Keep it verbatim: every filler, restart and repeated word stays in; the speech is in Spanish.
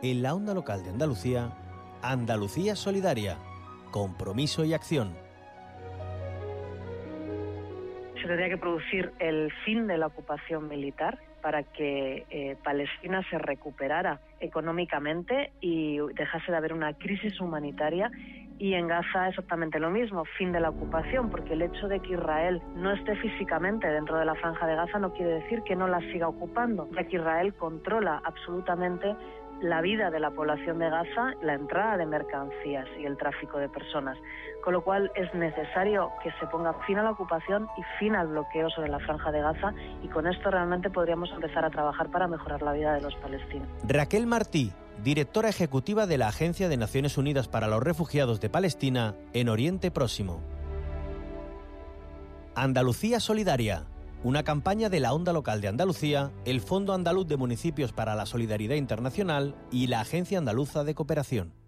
en la onda local de Andalucía, Andalucía Solidaria, compromiso y acción. Se tendría que producir el fin de la ocupación militar para que eh, Palestina se recuperara económicamente y dejase de haber una crisis humanitaria. Y en Gaza exactamente lo mismo, fin de la ocupación, porque el hecho de que Israel no esté físicamente dentro de la franja de Gaza no quiere decir que no la siga ocupando, ya que Israel controla absolutamente la vida de la población de Gaza, la entrada de mercancías y el tráfico de personas, con lo cual es necesario que se ponga fin a la ocupación y fin al bloqueo sobre la franja de Gaza, y con esto realmente podríamos empezar a trabajar para mejorar la vida de los palestinos. Raquel Martí, directora ejecutiva de la Agencia de Naciones Unidas para los Refugiados de Palestina en Oriente Próximo. Andalucía Solidaria, una campaña de la Onda Local de Andalucía, el Fondo Andaluz de Municipios para la Solidaridad Internacional y la Agencia Andaluza de Cooperación.